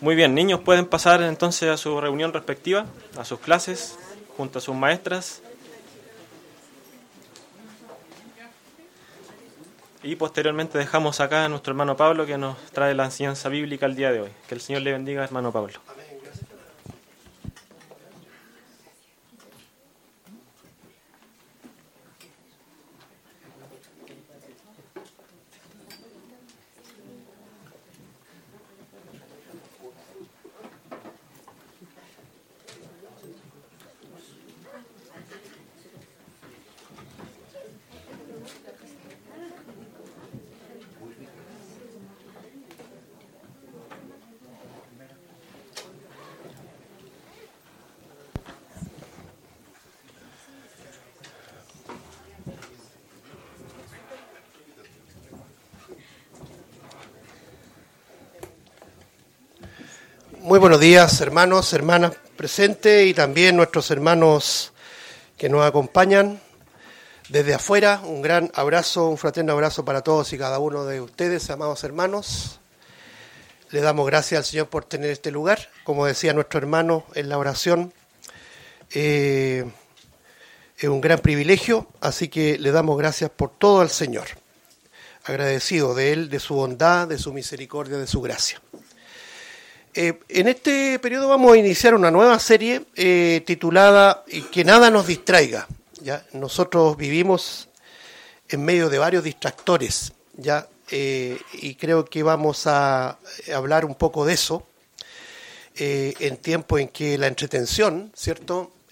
Muy bien, niños pueden pasar entonces a su reunión respectiva, a sus clases, junto a sus maestras. Y posteriormente dejamos acá a nuestro hermano Pablo que nos trae la enseñanza bíblica el día de hoy. Que el Señor le bendiga, hermano Pablo. Muy buenos días, hermanos, hermanas presentes y también nuestros hermanos que nos acompañan desde afuera. Un gran abrazo, un fraterno abrazo para todos y cada uno de ustedes, amados hermanos. Le damos gracias al Señor por tener este lugar. Como decía nuestro hermano en la oración, es un gran privilegio, así que le damos gracias por todo al Señor. Agradecido de Él, de su bondad, de su misericordia, de su gracia. En este periodo vamos a iniciar una nueva serie titulada Que nada nos distraiga. ¿Ya? Nosotros vivimos en medio de varios distractores, ¿ya? Y creo que vamos a hablar un poco de eso en tiempo en que la entretención, ¿cierto?,